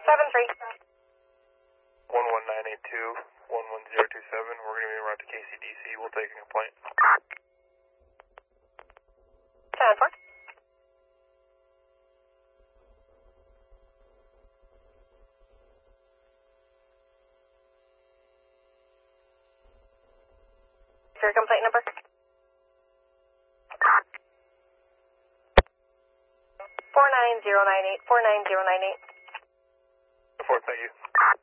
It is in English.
11-982, 11027. We're going to be en route to KCDC. We'll take a complaint. 10-4. Your complaint number? 49098, 49098. Thank you.